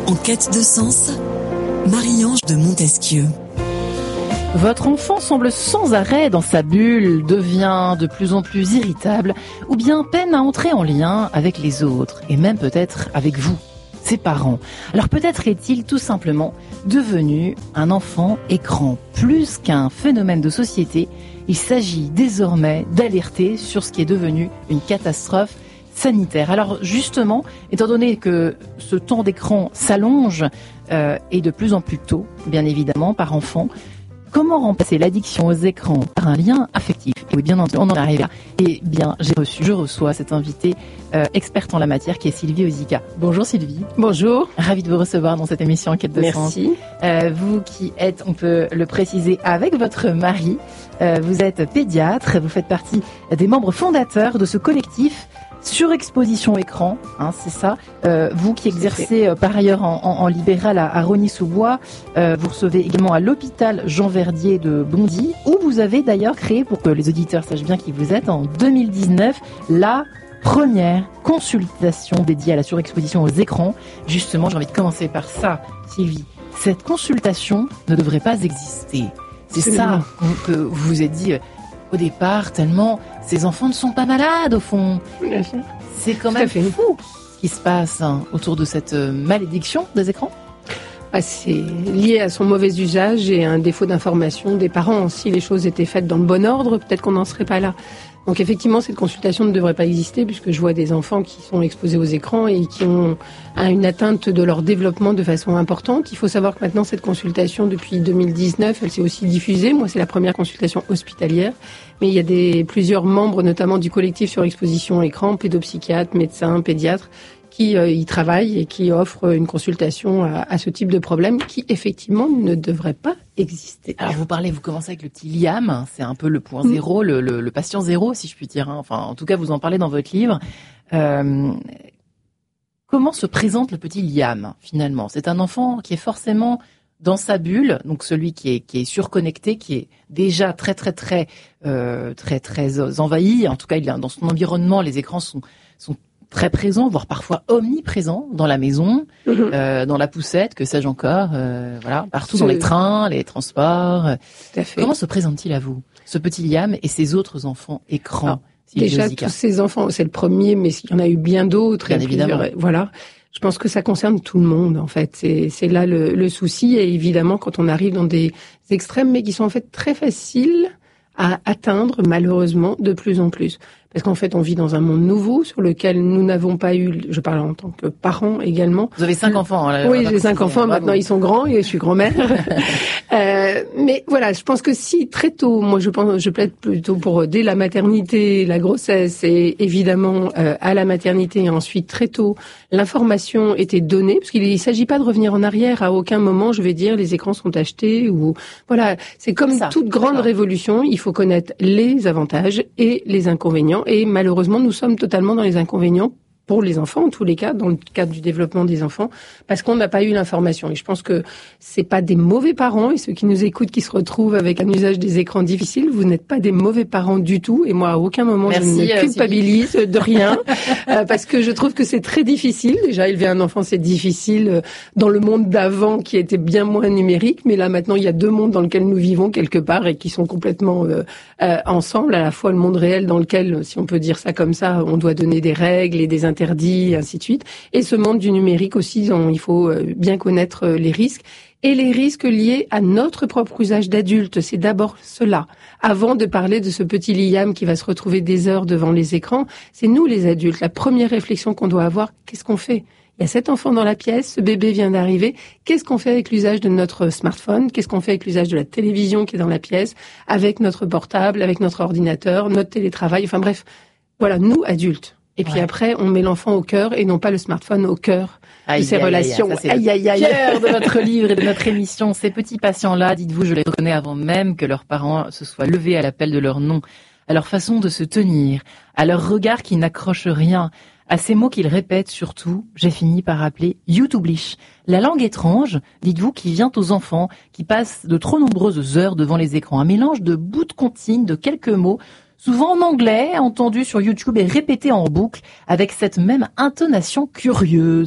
En quête de sens, Marie-Ange de Montesquieu. Votre enfant semble sans arrêt dans sa bulle, devient de plus en plus irritable ou bien peine à entrer en lien avec les autres et même peut-être avec vous, ses parents. Alors peut-être est-il tout simplement devenu un enfant écran. Plus qu'un phénomène de société, il s'agit désormais d'alerter sur ce qui est devenu une catastrophe sanitaire. Alors justement, étant donné que ce temps d'écran s'allonge et de plus en plus tôt, bien évidemment, par enfant, comment remplacer l'addiction aux écrans par un lien affectif? Et oui, bien entendu, on en arrive là. Et bien, je reçois cette invitée experte en la matière qui est Sylvie Ozika. Bonjour Sylvie. Bonjour. Ravie de vous recevoir dans cette émission Enquête de Sens. Merci. Vous qui êtes, on peut le préciser, avec votre mari, vous êtes pédiatre, vous faites partie des membres fondateurs de ce collectif Surexposition écran, c'est ça. Vous qui exercez par ailleurs en libéral à Rosny-sous-Bois, vous recevez également à l'hôpital Jean Verdier de Bondy, où vous avez d'ailleurs créé, pour que les auditeurs sachent bien qui vous êtes, en 2019, la première consultation dédiée à la surexposition aux écrans. Justement, j'ai envie de commencer par ça, Sylvie. Cette consultation ne devrait pas exister. C'est ça que vous vous êtes dit au départ, tellement ces enfants ne sont pas malades au fond. C'est quand même fou ce qui se passe autour de cette malédiction des écrans. C'est lié à son mauvais usage et à un défaut d'information des parents. Si les choses étaient faites dans le bon ordre, peut-être qu'on n'en serait pas là. Donc effectivement, cette consultation ne devrait pas exister puisque je vois des enfants qui sont exposés aux écrans et qui ont une atteinte de leur développement de façon importante. Il faut savoir que maintenant, cette consultation, depuis 2019, elle s'est aussi diffusée. Moi, c'est la première consultation hospitalière. Mais il y a plusieurs membres, notamment du collectif sur exposition écran, pédopsychiatres, médecins, pédiatres, qui y travaillent et qui offrent une consultation à ce type de problème qui, effectivement, ne devrait pas exister. Alors, vous commencez avec le petit Liam, c'est un peu le point zéro, le patient zéro, si je puis dire. Enfin, en tout cas, vous en parlez dans votre livre. Comment se présente le petit Liam, finalement? C'est un enfant qui est forcément dans sa bulle, donc celui qui est surconnecté, qui est déjà très envahi. En tout cas, il est dans son environnement, les écrans sont très présent, voire parfois omniprésent dans la maison, dans la poussette, que sais-je encore, partout dans les trains, les transports. Tout à fait. Comment se présente-t-il à vous, ce petit Liam et ses autres enfants écrans? Déjà, tous ces enfants, c'est le premier, mais il y en a eu bien d'autres. Bien évidemment. Voilà. Je pense que ça concerne tout le monde, en fait. C'est là le souci. Et évidemment, quand on arrive dans des extrêmes, mais qui sont en fait très faciles à atteindre, malheureusement, de plus en plus. Parce qu'en fait, on vit dans un monde nouveau sur lequel nous n'avons pas eu, je parle en tant que parent également. Vous avez 5 enfants. Oui, j'ai 5 enfants. Maintenant, ils sont grands et je suis grand-mère. Mais voilà, je pense que si très tôt, moi je plaide plutôt pour dès la maternité, la grossesse et évidemment à la maternité et ensuite très tôt, l'information était donnée, parce qu'il ne s'agit pas de revenir en arrière. À aucun moment, je vais dire, les écrans sont achetés ou voilà. C'est comme toute grande révolution, il faut connaître les avantages et les inconvénients. Et malheureusement, nous sommes totalement dans les inconvénients pour les enfants, en tous les cas, dans le cadre du développement des enfants, parce qu'on n'a pas eu l'information. Et je pense que c'est pas des mauvais parents, et ceux qui nous écoutent, qui se retrouvent avec un usage des écrans difficile, vous n'êtes pas des mauvais parents du tout. Et moi, à aucun moment, je ne culpabilise de rien, parce que je trouve que c'est très difficile. Déjà, élever un enfant, c'est difficile dans le monde d'avant, qui était bien moins numérique. Mais là, maintenant, il y a deux mondes dans lesquels nous vivons quelque part, et qui sont complètement ensemble. À la fois le monde réel dans lequel, si on peut dire ça comme ça, on doit donner des règles et des interdits, et ainsi de suite. Et ce monde du numérique aussi, dont il faut bien connaître les risques. Et les risques liés à notre propre usage d'adulte, c'est d'abord cela. Avant de parler de ce petit Liam qui va se retrouver des heures devant les écrans, c'est nous les adultes. La première réflexion qu'on doit avoir, qu'est-ce qu'on fait ? Il y a cet enfant dans la pièce, ce bébé vient d'arriver. Qu'est-ce qu'on fait avec l'usage de notre smartphone ? Qu'est-ce qu'on fait avec l'usage de la télévision qui est dans la pièce, avec notre portable, avec notre ordinateur, notre télétravail ? Enfin bref, voilà, nous adultes. Et puis après, on met l'enfant au cœur et non pas le smartphone au cœur de ses relations. Ça, c'est le cœur de notre livre et de notre émission. Ces petits patients-là, dites-vous, je les reconnais avant même que leurs parents se soient levés à l'appel de leur nom, à leur façon de se tenir, à leur regard qui n'accroche rien, à ces mots qu'ils répètent surtout, j'ai fini par appeler YouTublish. La langue étrange, dites-vous, qui vient aux enfants, qui passent de trop nombreuses heures devant les écrans. Un mélange de bouts de comptines, de quelques mots, souvent en anglais, entendu sur YouTube et répété en boucle, avec cette même intonation curieuse.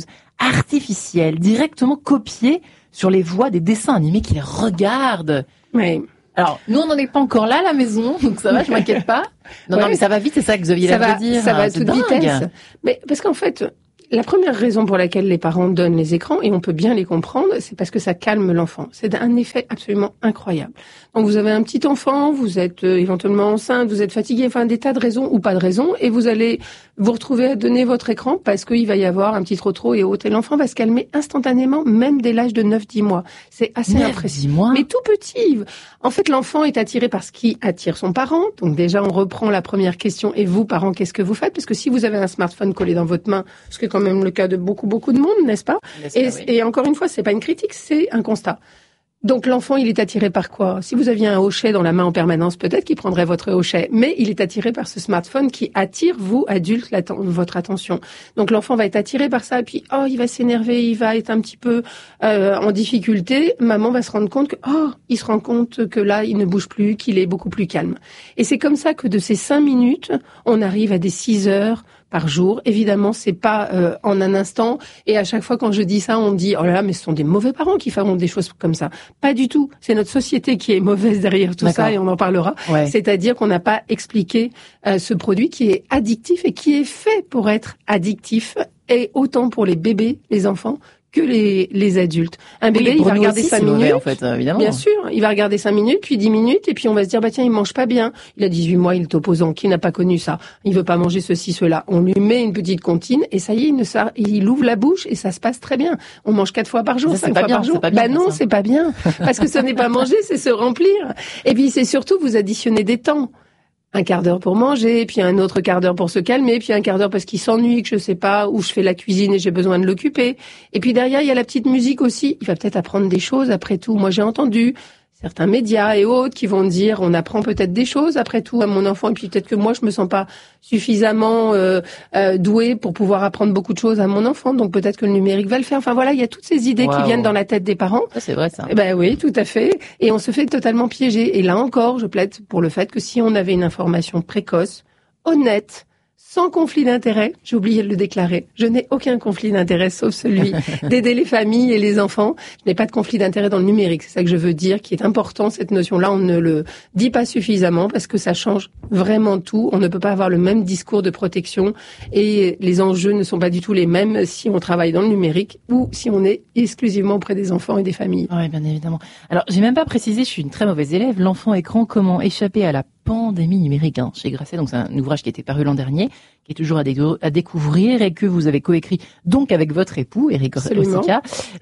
artificielle, directement copiée sur les voix des dessins animés qu'ils regardent. Oui. Alors, nous, on n'en est pas encore là à la maison, donc ça va, je m'inquiète pas. Non, mais ça va vite, c'est ça que Xavier a dit. Ça va à toute vitesse. Mais parce qu'en fait, la première raison pour laquelle les parents donnent les écrans, et on peut bien les comprendre, c'est parce que ça calme l'enfant. C'est un effet absolument incroyable. Donc vous avez un petit enfant, vous êtes éventuellement enceinte, vous êtes fatigué, enfin des tas de raisons ou pas de raisons, et vous allez vous retrouver à donner votre écran parce qu'il va y avoir un petit trotro et autres, et l'enfant va se calmer instantanément, même dès l'âge de 9-10 mois. C'est assez impressionnant. Mais tout petit. En fait, l'enfant est attiré par ce qui attire son parent. Donc déjà, on reprend la première question. Et vous, parents, qu'est-ce que vous faites? Parce que si vous avez un smartphone collé dans votre main, ce qui est quand même le cas de beaucoup de monde, n'est-ce pas? Et encore une fois, c'est pas une critique, c'est un constat. Donc l'enfant, il est attiré par quoi? Si vous aviez un hochet dans la main en permanence, peut-être qu'il prendrait votre hochet, mais il est attiré par ce smartphone qui attire, vous, adultes, votre attention. Donc l'enfant va être attiré par ça, et puis il va s'énerver, il va être un petit peu en difficulté. Maman va se rendre compte que il se rend compte que là, il ne bouge plus, qu'il est beaucoup plus calme. Et c'est comme ça que de ces 5 minutes, on arrive à des 6 heures par jour. Évidemment, c'est pas en un instant. Et à chaque fois, quand je dis ça, on me dit « Oh là là, mais ce sont des mauvais parents qui feront des choses comme ça. » Pas du tout. C'est notre société qui est mauvaise derrière tout ça, et on en parlera. Ouais. C'est-à-dire qu'on n'a pas expliqué ce produit qui est addictif et qui est fait pour être addictif, et autant pour les bébés, les enfants, que les adultes. Un bébé, il va regarder 5 minutes. Mauvais, en fait, évidemment. Bien sûr, il va regarder 5 minutes, puis 10 minutes, et puis on va se dire, tiens, il mange pas bien. Il a 18 mois, il est opposant. Qui n'a pas connu ça? Il veut pas manger ceci, cela. On lui met une petite comptine, et ça y est, il ouvre la bouche, et ça se passe très bien. On mange 4 fois par jour, ça, 5 fois par jour. Non, c'est pas bien. Parce que ce n'est pas manger, c'est se remplir. Et puis c'est surtout, vous additionnez des temps. Un quart d'heure pour manger, puis un autre quart d'heure pour se calmer, puis un quart d'heure parce qu'il s'ennuie, que je sais pas, ou je fais la cuisine et j'ai besoin de l'occuper. Et puis derrière, il y a la petite musique aussi. Il va peut-être apprendre des choses après tout. Moi, j'ai entendu certains médias et autres qui vont dire on apprend peut-être des choses après tout à mon enfant, et puis peut-être que moi je me sens pas suffisamment douée pour pouvoir apprendre beaucoup de choses à mon enfant, donc peut-être que le numérique va le faire. Enfin voilà, il y a toutes ces idées qui viennent dans la tête des parents. Ça, c'est vrai ça. Ben oui, tout à fait. Et on se fait totalement piéger. Et là encore, je plaide pour le fait que si on avait une information précoce, honnête, sans conflit d'intérêt, j'ai oublié de le déclarer, je n'ai aucun conflit d'intérêt sauf celui d'aider les familles et les enfants. Je n'ai pas de conflit d'intérêt dans le numérique, c'est ça que je veux dire, qui est important, cette notion-là, on ne le dit pas suffisamment parce que ça change vraiment tout. On ne peut pas avoir le même discours de protection et les enjeux ne sont pas du tout les mêmes si on travaille dans le numérique ou si on est exclusivement auprès des enfants et des familles. Oui, bien évidemment. Alors, j'ai même pas précisé, je suis une très mauvaise élève, l'enfant écran, comment échapper à la pandémie numérique, chez Grasset. Donc c'est un ouvrage qui a été paru l'an dernier, qui est toujours à découvrir et que vous avez coécrit donc avec votre époux, Eric Ossica.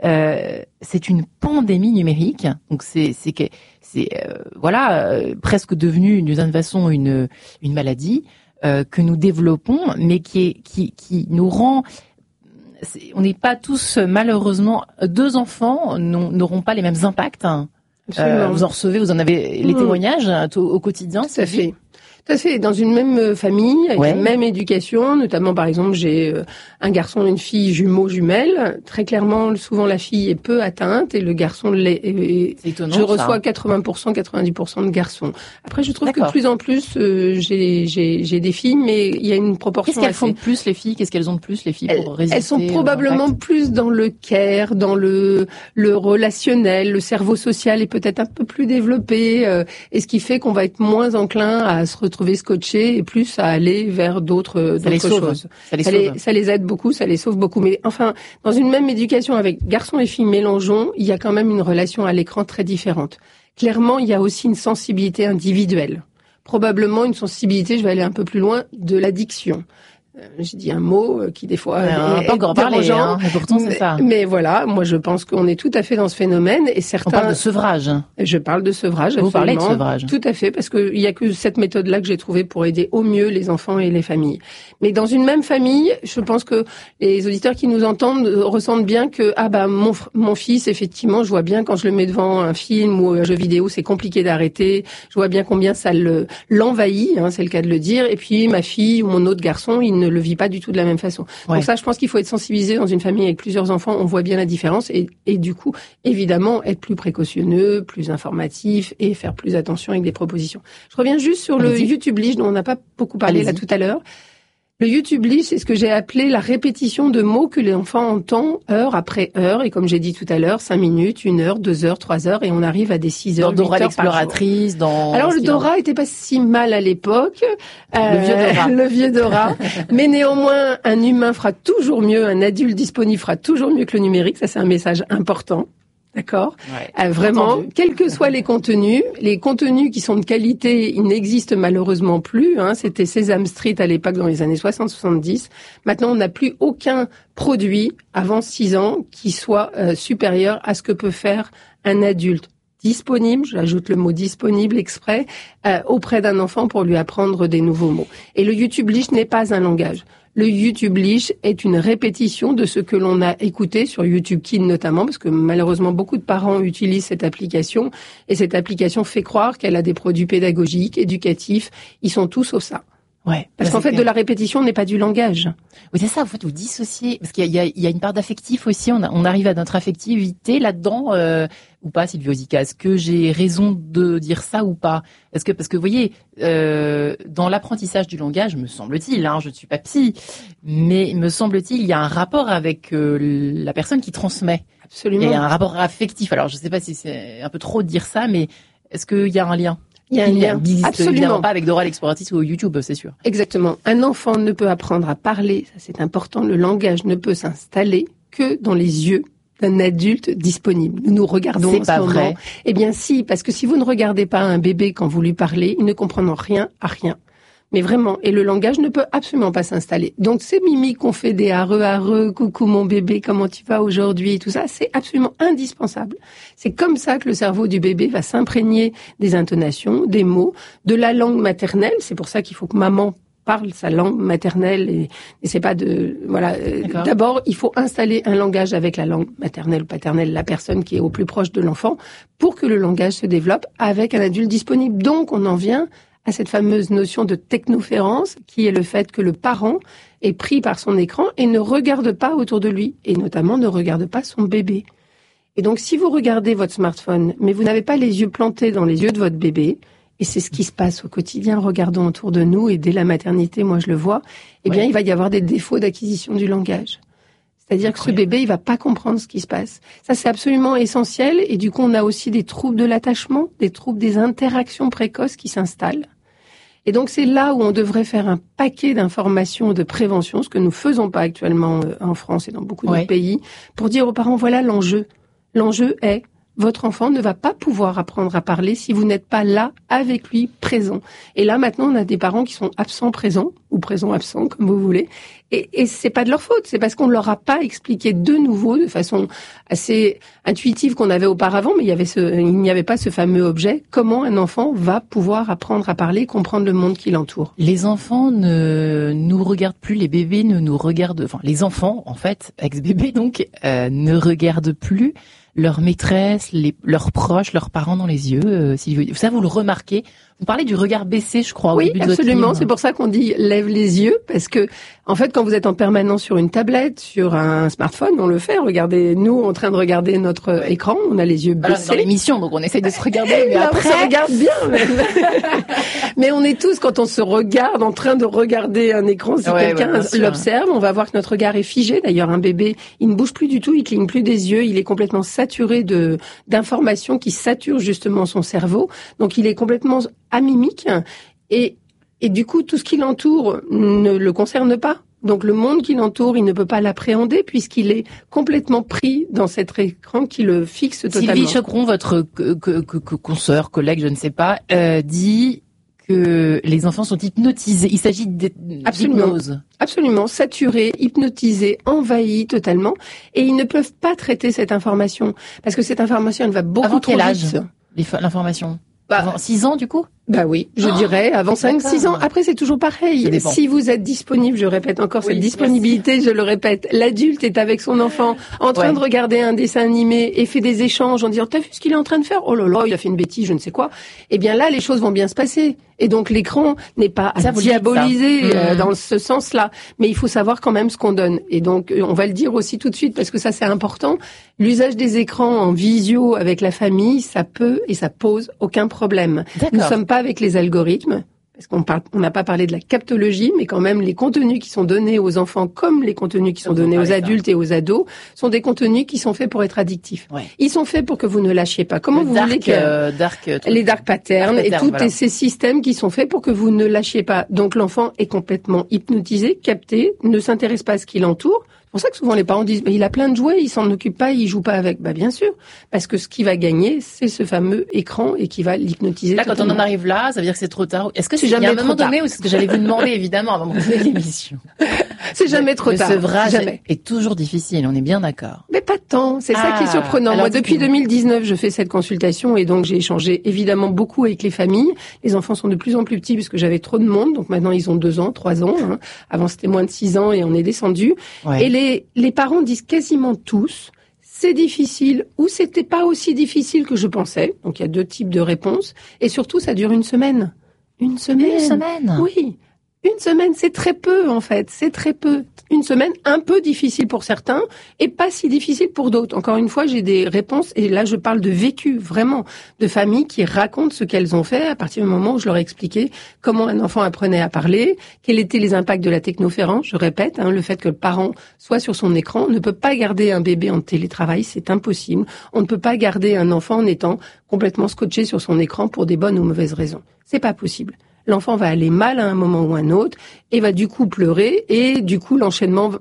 C'est une pandémie numérique. Donc c'est presque devenu d'une certaine façon une maladie que nous développons, mais qui nous rend. On n'est pas tous, malheureusement, 2 enfants n'auront pas les mêmes impacts. Vous en recevez, vous en avez les témoignages au quotidien. Ça fait. Tout à fait. Dans une même famille, avec la même éducation, notamment par exemple, j'ai un garçon et une fille jumeaux jumelles. Très clairement, souvent la fille est peu atteinte et le garçon l'est. C'est étonnant. Je reçois 80%, 90% de garçons. Après, je trouve que de plus en plus, j'ai des filles, mais il y a une proportion. Qu'est-ce qu'elles font de plus les filles? Qu'est-ce qu'elles ont de plus les filles pour résister? Elles sont probablement plus dans le care, dans le relationnel, le cerveau social est peut-être un peu plus développé, et ce qui fait qu'on va être moins enclin à se retrouver scotché et plus à aller vers d'autres choses. Ça les aide beaucoup, ça les sauve beaucoup. Mais enfin, dans une même éducation avec garçons et filles mélangeons, il y a quand même une relation à l'écran très différente. Clairement, il y a aussi une sensibilité individuelle. Probablement une sensibilité, je vais aller un peu plus loin, de l'addiction. J'ai dit un mot qui des fois est pas encore parlé, mais pourtant c'est ça. Mais voilà, moi je pense qu'on est tout à fait dans ce phénomène et certains. On parle de sevrage. Je parle de sevrage. Vous parlez de sevrage. Tout à fait, parce que il y a que cette méthode-là que j'ai trouvée pour aider au mieux les enfants et les familles. Mais dans une même famille, je pense que les auditeurs qui nous entendent ressentent bien que mon fils, effectivement, je vois bien quand je le mets devant un film ou un jeu vidéo, c'est compliqué d'arrêter. Je vois bien combien ça l'envahit, c'est le cas de le dire. Et puis ma fille ou mon autre garçon, il ne le vit pas du tout de la même façon. Ouais. Donc ça, je pense qu'il faut être sensibilisé dans une famille avec plusieurs enfants. On voit bien la différence et du coup, évidemment, être plus précautionneux, plus informatif et faire plus attention avec des propositions. Je reviens juste sur le YouTube Liche dont on n'a pas beaucoup parlé là tout à l'heure. Le YouTublish, c'est ce que j'ai appelé la répétition de mots que l'enfant entend heure après heure. Et comme j'ai dit tout à l'heure, 5 minutes, 1 heure, 2 heures, 3 heures, et on arrive à des 6 heures, 8 heures Dora l'exploratrice, dans... Alors, le Dora était pas si mal à l'époque. Le vieux Dora. Le vieux Dora. Mais néanmoins, un humain fera toujours mieux, un adulte disponible fera toujours mieux que le numérique. Ça, c'est un message important. D'accord. Ouais, vraiment, entendu. quels que soient les contenus qui sont de qualité, ils n'existent malheureusement plus. C'était Sesame Street à l'époque dans les années 60-70. Maintenant, on n'a plus aucun produit avant 6 ans qui soit supérieur à ce que peut faire un adulte disponible, j'ajoute le mot disponible exprès, auprès d'un enfant pour lui apprendre des nouveaux mots. Et le YouTublish n'est pas un langage. Le YouTublish est une répétition de ce que l'on a écouté sur YouTube Kids notamment, parce que malheureusement beaucoup de parents utilisent cette application, et cette application fait croire qu'elle a des produits pédagogiques, éducatifs. Ils sont tous sauf ça. Ouais. Parce qu'en fait, de la répétition n'est pas du langage. Oui, c'est ça. En fait, vous dissociez, parce qu'il y a une part d'affectif aussi. On arrive à notre affectivité là-dedans, ou pas, Sylvie Osica. Est-ce que j'ai raison de dire ça ou pas? Parce que vous voyez, dans l'apprentissage du langage, me semble-t-il, je ne suis pas psy, mais me semble-t-il, il y a un rapport avec la personne qui transmet. Absolument. Et un rapport affectif. Alors, je ne sais pas si c'est un peu trop de dire ça, mais est-ce qu'il y a un lien? Il y a un lien. Absolument. Évidemment pas avec Dora l'exploratrice ou YouTube, c'est sûr. Exactement. Un enfant ne peut apprendre à parler, ça c'est important. Le langage ne peut s'installer que dans les yeux d'un adulte disponible. Nous nous regardons en ce moment. C'est pas vrai. Eh bien si, parce que si vous ne regardez pas un bébé quand vous lui parlez, il ne comprend rien à rien. Mais vraiment, et le langage ne peut absolument pas s'installer. Donc ces mimiques qu'on fait des areux, coucou mon bébé, comment tu vas aujourd'hui, tout ça, c'est absolument indispensable. C'est comme ça que le cerveau du bébé va s'imprégner des intonations, des mots, de la langue maternelle. C'est pour ça qu'il faut que maman parle sa langue maternelle et c'est pas de voilà. D'abord, il faut installer un langage avec la langue maternelle ou paternelle, la personne qui est au plus proche de l'enfant, pour que le langage se développe avec un adulte disponible. Donc on en vient à cette fameuse notion de technoférence, qui est le fait que le parent est pris par son écran et ne regarde pas autour de lui, et notamment ne regarde pas son bébé. Et donc, si vous regardez votre smartphone, mais vous n'avez pas les yeux plantés dans les yeux de votre bébé, et c'est ce qui se passe au quotidien, regardons autour de nous, et dès la maternité, moi je le vois, eh bien, il va y avoir des défauts d'acquisition du langage. C'est-à-dire que ce bébé, il va pas comprendre ce qui se passe. Ça, c'est absolument essentiel. Et du coup, on a aussi des troubles de l'attachement, des troubles des interactions précoces qui s'installent. Et donc, c'est là où on devrait faire un paquet d'informations de prévention, ce que nous faisons pas actuellement en France et dans beaucoup d'autres pays, pour dire aux parents, voilà l'enjeu. L'enjeu est, votre enfant ne va pas pouvoir apprendre à parler si vous n'êtes pas là avec lui, présent. Et là, maintenant, on a des parents qui sont absents-présents, ou présents-absents, comme vous voulez. Et c'est pas de leur faute, c'est parce qu'on leur a pas expliqué de nouveau, de façon assez intuitive qu'on avait auparavant, mais il n'y avait pas ce fameux objet, comment un enfant va pouvoir apprendre à parler, comprendre le monde qui l'entoure. Les enfants ne nous regardent plus, les bébés ne nous regardent, enfin, les enfants, en fait, ex-bébés donc, ne regardent plus leur maîtresse, leurs proches, leurs parents dans les yeux. Ça, vous le remarquez. Vous parlez du regard baissé, je crois. Oui, au début de votre absolument. livre. C'est pour ça qu'on dit lève les yeux, parce que en fait, quand vous êtes en permanence sur une tablette, sur un smartphone, on le fait. Regardez, nous, en train de regarder notre écran, on a les yeux baissés. Dans l'émission, donc on essaye de se regarder, mais là, après, on se regarde bien. Mais on est tous, quand on se regarde, en train de regarder un écran. Si quelqu'un l'observe, on va voir que notre regard est figé. D'ailleurs, un bébé, il ne bouge plus du tout, il cligne plus des yeux, il est complètement saturé d'informations qui saturent justement son cerveau. Donc, il est complètement amimique et du coup, tout ce qui l'entoure ne le concerne pas. Donc, le monde qui l'entoure, il ne peut pas l'appréhender puisqu'il est complètement pris dans cet écran qui le fixe totalement. Sylvie Choqueron, votre consoeur, collègue, je ne sais pas, dit que les enfants sont hypnotisés. Il s'agit d'hypnose. Absolument, saturés, hypnotisés, envahis totalement. Et ils ne peuvent pas traiter cette information parce que cette information, elle va beaucoup trop vite. Avant quel âge, l'information? Avant 6 ans, du coup? Bah oui, je dirais avant 5-6 ans. Après, c'est toujours pareil. Si vous êtes disponible, je répète encore cette disponibilité, merci. Je le répète, l'adulte est avec son enfant en train de regarder un dessin animé et fait des échanges en disant t'as vu ce qu'il est en train de faire? Oh là là, il a fait une bêtise, je ne sais quoi. Eh bien là, les choses vont bien se passer. Et donc l'écran n'est pas à diaboliser dans ce sens-là. Mais il faut savoir quand même ce qu'on donne. Et donc, on va le dire aussi tout de suite parce que ça c'est important. L'usage des écrans en visio avec la famille, ça peut et ça pose aucun problème. Nous ne sommes pas avec les algorithmes, parce on n'a pas parlé de la captologie, mais quand même les contenus qui sont donnés aux enfants comme les contenus qui sont donnés aux adultes et aux ados sont des contenus qui sont faits pour être addictifs. Ouais. Ils sont faits pour que vous ne lâchiez pas. Comment vous voulez que les dark patterns et tous ces systèmes qui sont faits pour que vous ne lâchiez pas. Donc l'enfant est complètement hypnotisé, capté, ne s'intéresse pas à ce qui l'entoure. C'est pour ça que souvent les parents disent il a plein de jouets, il s'en occupe pas, il joue pas avec. Bien sûr, parce que ce qui va gagner, c'est ce fameux écran et qui va l'hypnotiser. Là, quand on en arrive là, ça veut dire que c'est trop tard. Est-ce que c'est jamais trop tard? Ou c'est ce que j'allais vous demander évidemment avant de commencer l'émission. C'est jamais trop tard. Le sevrage est toujours difficile, on est bien d'accord. Mais pas tant, c'est ça qui est surprenant. Moi, depuis 2019, je fais cette consultation et donc j'ai échangé évidemment beaucoup avec les familles. Les enfants sont de plus en plus petits puisque j'avais trop de monde, donc maintenant ils ont 2 ans, 3 ans. Avant c'était moins de 6 ans et on est descendu. Ouais. Et les parents disent quasiment tous, c'est difficile ou c'était pas aussi difficile que je pensais. Donc il y a 2 types de réponses. Et surtout, ça dure 1 semaine. 1 semaine. 1 semaine. Oui. 1 semaine, c'est très peu en fait, c'est très peu. 1 semaine, un peu difficile pour certains et pas si difficile pour d'autres. Encore une fois, j'ai des réponses et là je parle de vécu, vraiment, de familles qui racontent ce qu'elles ont fait à partir du moment où je leur ai expliqué comment un enfant apprenait à parler, quels étaient les impacts de la technoférence. Je répète, le fait que le parent soit sur son écran, on ne peut pas garder un bébé en télétravail, c'est impossible. On ne peut pas garder un enfant en étant complètement scotché sur son écran pour des bonnes ou mauvaises raisons. C'est pas possible. L'enfant va aller mal à un moment ou à un autre et va du coup pleurer et du coup l'enchaînement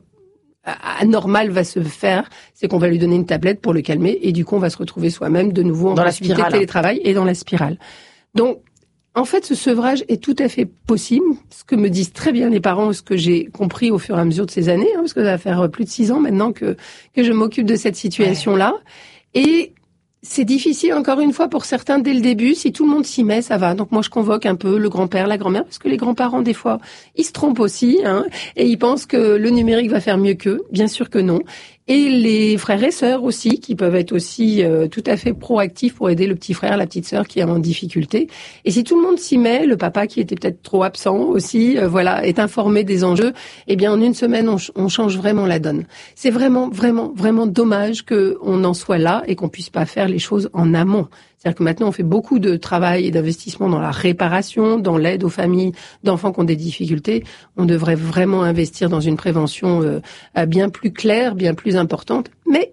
anormal va se faire, c'est qu'on va lui donner une tablette pour le calmer et du coup on va se retrouver soi-même de nouveau en possibilité de télétravail et dans la spirale. Donc en fait ce sevrage est tout à fait possible, ce que me disent très bien les parents, ce que j'ai compris au fur et à mesure de ces années, parce que ça va faire plus de 6 ans maintenant que je m'occupe de cette situation-là. Et c'est difficile, encore une fois, pour certains dès le début. Si tout le monde s'y met, ça va. Donc moi, je convoque un peu le grand-père, la grand-mère, parce que les grands-parents, des fois, ils se trompent aussi, et ils pensent que le numérique va faire mieux qu'eux. Bien sûr que non. Et les frères et sœurs aussi, qui peuvent être aussi tout à fait proactifs pour aider le petit frère, la petite sœur qui est en difficulté. Et si tout le monde s'y met, le papa qui était peut-être trop absent aussi, est informé des enjeux, eh bien en 1 semaine, on change vraiment la donne. C'est vraiment, vraiment, vraiment dommage qu'on en soit là et qu'on puisse pas faire les choses en amont. C'est-à-dire que maintenant, on fait beaucoup de travail et d'investissement dans la réparation, dans l'aide aux familles d'enfants qui ont des difficultés. On devrait vraiment investir dans une prévention bien plus claire, bien plus importante. Mais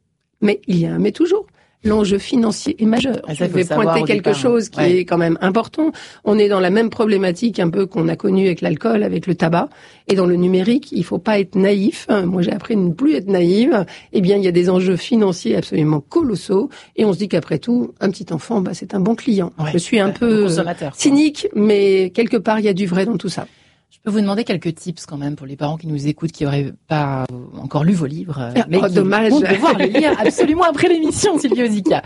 il y a un mais toujours. L'enjeu financier est majeur. Je vais pointer quelque chose qui est quand même important. On est dans la même problématique un peu qu'on a connue avec l'alcool, avec le tabac. Et dans le numérique, il faut pas être naïf. Moi, j'ai appris à ne plus être naïve. Eh bien, il y a des enjeux financiers absolument colossaux. Et on se dit qu'après tout, un petit enfant, c'est un bon client. Ouais, je suis un peu cynique, mais quelque part, il y a du vrai dans tout ça. Je peux vous demander quelques tips quand même pour les parents qui nous écoutent, qui n'auraient pas encore lu vos livres, mais qui dommage. vont devoir les lire absolument après l'émission, Sylvie Ozika.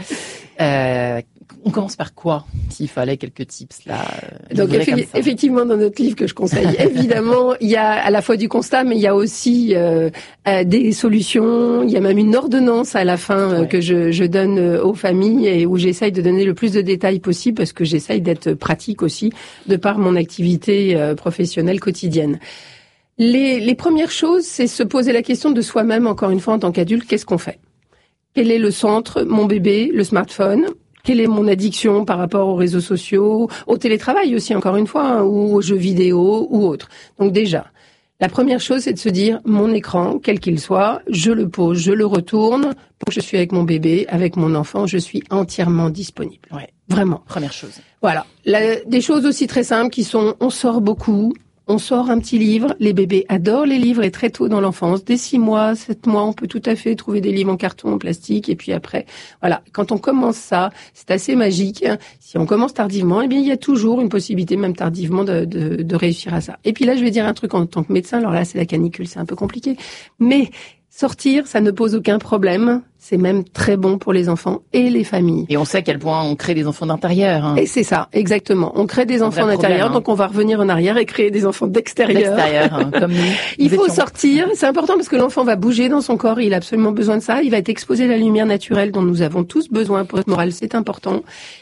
On commence par quoi, s'il fallait quelques tips là? Donc effectivement, dans notre livre que je conseille, évidemment, il y a à la fois du constat, mais il y a aussi des solutions. Il y a même une ordonnance à la fin que je donne aux familles et où j'essaye de donner le plus de détails possible parce que j'essaye d'être pratique aussi de par mon activité professionnelle quotidienne. Les premières choses, c'est se poser la question de soi-même, encore une fois, en tant qu'adulte, qu'est-ce qu'on fait? Quel est le centre? Mon bébé, le smartphone? Quelle est mon addiction par rapport aux réseaux sociaux, au télétravail aussi, encore une fois, ou aux jeux vidéo ou autres. Donc déjà, la première chose, c'est de se dire, mon écran, quel qu'il soit, je le pose, je le retourne. Donc je suis avec mon bébé, avec mon enfant, je suis entièrement disponible. Ouais, vraiment. Première chose. Voilà. Des choses aussi très simples qui sont, on sort beaucoup. On sort un petit livre, les bébés adorent les livres et très tôt dans l'enfance, dès 6 mois, 7 mois, on peut tout à fait trouver des livres en carton, en plastique et puis après, voilà. Quand on commence ça, c'est assez magique. Si on commence tardivement, eh bien, il y a toujours une possibilité, même tardivement, de réussir à ça. Et puis là, je vais dire un truc en tant que médecin, alors là, c'est la canicule, c'est un peu compliqué, mais sortir, ça ne pose aucun problème. C'est même très bon pour les enfants et les familles. Et on sait à quel point on crée des enfants d'intérieur. Et c'est ça, exactement. On crée des enfants d'intérieur, donc on va revenir en arrière et créer des enfants d'extérieur. Comme nous. Il faut sortir, c'est important parce que l'enfant va bouger dans son corps, il a absolument besoin de ça. Il va être exposé à la lumière naturelle dont nous avons tous besoin pour notre morale, c'est important.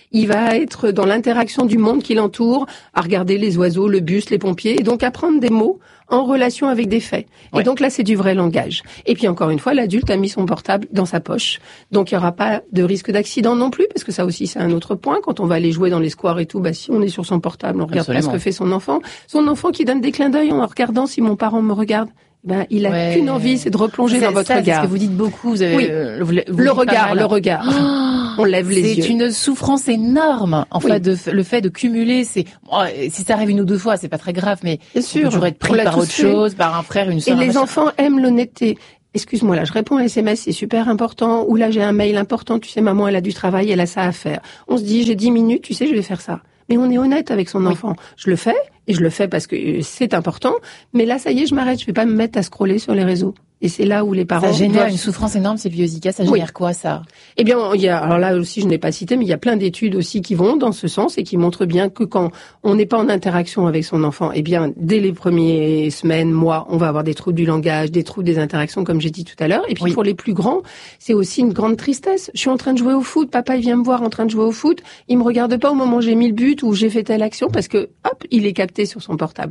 il va être dans l'interaction du monde qui l'entoure, à regarder les oiseaux, le bus, les pompiers, et donc apprendre des mots en relation avec des faits. Ouais. Et donc là, c'est du vrai langage. Et puis encore une fois, l'adulte a mis son portable dans sa poche. Donc il n'y aura pas de risque d'accident non plus, parce que ça aussi, c'est un autre point. Quand on va aller jouer dans les squares et tout, si on est sur son portable, on regarde pas ce que fait son enfant. Son enfant qui donne des clins d'œil en regardant si mon parent me regarde. Il a qu'une envie, c'est de replonger dans votre regard. C'est ce que vous dites beaucoup. Vous avez, le regard. On lève les yeux. C'est une souffrance énorme. En fait, le fait de cumuler, si ça arrive une ou deux fois, c'est pas très grave, mais bien sûr, on peut toujours être pris par autre chose, par un frère, une sœur. Et les enfants aiment l'honnêteté. Excuse-moi, là, je réponds à un SMS, c'est super important. Ou là, j'ai un mail important. Tu sais, maman, elle a du travail, elle a ça à faire. On se dit, j'ai 10 minutes, tu sais, je vais faire ça. Mais on est honnête avec son enfant. Je le fais, et je le fais parce que c'est important. Mais là, ça y est, je m'arrête. Je vais pas me mettre à scroller sur les réseaux. Et c'est là où les parents... Ça génère une souffrance énorme, Sylvie Ozika. Ça génère quoi, ça? Eh bien, alors là aussi, je n'ai pas cité, mais il y a plein d'études aussi qui vont dans ce sens et qui montrent bien que quand on n'est pas en interaction avec son enfant, eh bien, dès les premières semaines, mois, on va avoir des troubles du langage, des troubles des interactions, comme j'ai dit tout à l'heure. Et puis, pour les plus grands, c'est aussi une grande tristesse. Je suis en train de jouer au foot. Papa, il vient me voir en train de jouer au foot. Il me regarde pas au moment où j'ai mis le but ou j'ai fait telle action parce que, hop, il est capté sur son portable.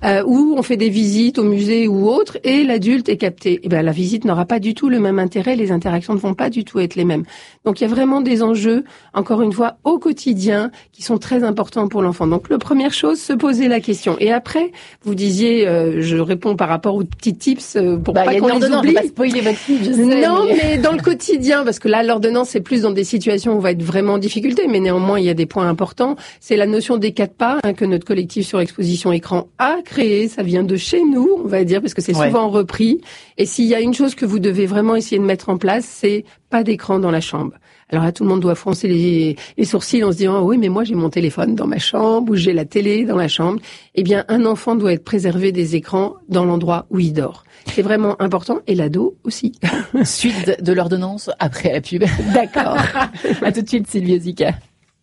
Ou on fait des visites au musée ou autre et l'adulte est capté. Eh bien, la visite n'aura pas du tout le même intérêt, les interactions ne vont pas du tout être les mêmes. Donc il y a vraiment des enjeux, encore une fois, au quotidien, qui sont très importants pour l'enfant. Donc la première chose, se poser la question. Et après, vous disiez, je réponds par rapport aux petits tips pour pas qu'on les oublie. Pas spoiler votre fille, je sais. Non, mais dans le quotidien, parce que là, l'ordonnance, c'est plus dans des situations où on va être vraiment en difficulté, mais néanmoins, il y a des points importants. C'est la notion des 4 pas que notre collectif sur exposition écran a créé. Ça vient de chez nous, on va dire, parce que c'est souvent repris. Et s'il y a une chose que vous devez vraiment essayer de mettre en place, c'est pas d'écran dans la chambre. Alors là, tout le monde doit froncer les sourcils en se disant « oui, mais moi j'ai mon téléphone dans ma chambre ou j'ai la télé dans la chambre ». Eh bien, un enfant doit être préservé des écrans dans l'endroit où il dort. C'est vraiment important et l'ado aussi. Suite de l'ordonnance après la pub. D'accord. À tout de suite, Sylvie Ozika.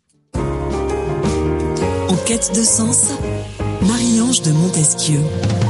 En quête de sens, Marie-Ange de Montesquieu.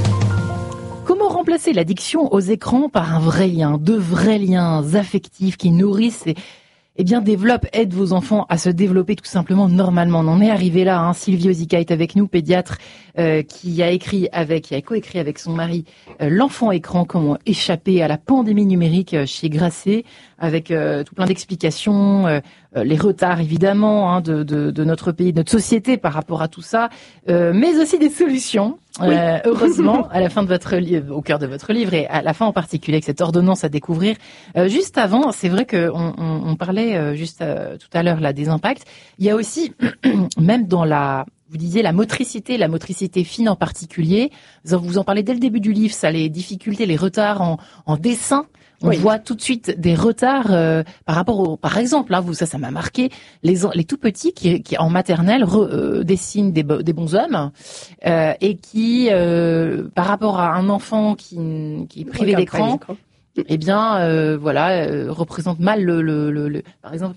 Comment remplacer l'addiction aux écrans par un vrai lien, de vrais liens affectifs qui nourrissent et bien développent, aident vos enfants à se développer tout simplement normalement. On en est arrivé là. Hein. Sylvie Ozika est avec nous, pédiatre, qui a coécrit avec son mari L'enfant écran, comment échapper à la pandémie numérique chez Grasset, avec tout plein d'explications, les retards évidemment de notre pays, de notre société par rapport à tout ça, mais aussi des solutions. Heureusement, à la fin de votre livre, au cœur de votre livre, et à la fin en particulier, avec cette ordonnance à découvrir. Juste avant, c'est vrai que on parlait tout à l'heure là des impacts. Il y a aussi, même dans vous disiez la motricité fine en particulier. Vous en parlez dès le début du livre, ça, les difficultés, les retards en dessin. On voit tout de suite des retards par rapport par exemple, là, ça m'a marqué, les tout petits qui en maternelle dessinent des bonshommes et qui, par rapport à un enfant qui est privé d'écran, eh bien, représente mal par exemple,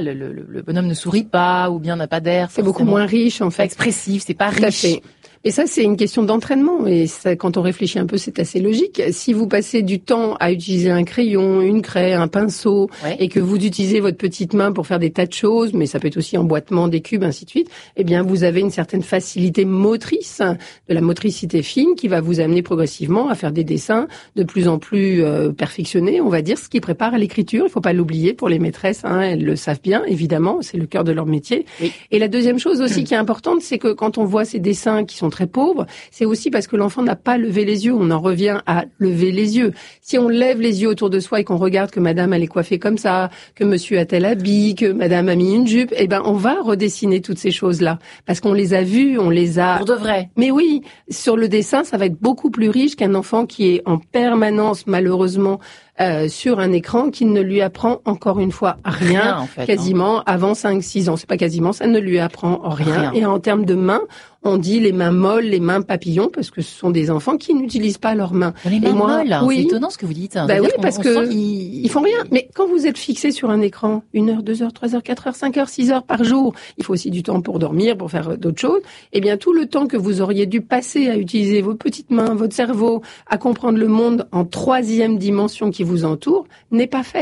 le bonhomme ne sourit pas ou bien n'a pas d'air. C'est beaucoup moins riche, en fait. Expressif, c'est pas riche. Et ça, c'est une question d'entraînement. Et ça, quand on réfléchit un peu, c'est assez logique. Si vous passez du temps à utiliser un crayon, une craie, un pinceau, et que vous utilisez votre petite main pour faire des tas de choses, mais ça peut être aussi emboîtement, des cubes, ainsi de suite, eh bien, vous avez une certaine facilité motrice, de la motricité fine, qui va vous amener progressivement à faire des dessins de plus en plus perfectionnés, on va dire, ce qui prépare à l'écriture. Il faut pas l'oublier pour les maîtresses, elles le savent bien, évidemment, c'est le cœur de leur métier. Oui. Et la deuxième chose aussi qui est importante, c'est que quand on voit ces dessins qui sont très pauvres, c'est aussi parce que l'enfant n'a pas levé les yeux. On en revient à lever les yeux. Si on lève les yeux autour de soi et qu'on regarde que madame elle est coiffée comme ça, que monsieur a tel habit, que madame a mis une jupe, eh ben on va redessiner toutes ces choses-là parce qu'on les a vues, on les a pour de vrai. Mais oui, sur le dessin, ça va être beaucoup plus riche qu'un enfant qui est en permanence malheureusement sur un écran qui ne lui apprend encore une fois rien en fait, quasiment avant 5-6 ans. C'est pas quasiment, ça ne lui apprend rien. Et en termes de mains, on dit les mains molles, les mains papillons, parce que ce sont des enfants qui n'utilisent pas leurs mains. Les mains molles, c'est étonnant ce que vous dites. Bah oui, parce que ils font rien. Mais quand vous êtes fixé sur un écran, 1 heure, 2 heures, 3 heures, 4 heures, 5 heures, 6 heures par jour, il faut aussi du temps pour dormir, pour faire d'autres choses. Eh bien, tout le temps que vous auriez dû passer à utiliser vos petites mains, votre cerveau, à comprendre le monde en 3e dimension qui vous entoure, n'est pas fait.